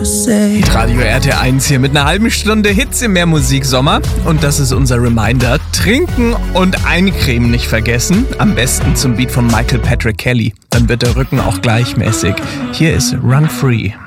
Radio RT1 hier mit einer halben Stunde Hits im Mehrmusiksommer. Und das ist unser Reminder. Trinken und eincremen nicht vergessen. Am besten zum Beat von Michael Patrick Kelly. Dann wird der Rücken auch gleichmäßig. Hier ist Run Free.